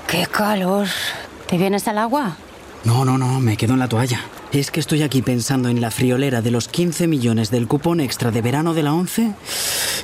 ¡Qué calor! ¿Te vienes al agua? No, me quedo en la toalla. Es que estoy aquí pensando en la friolera de los 15 millones del cupón extra de verano de la ONCE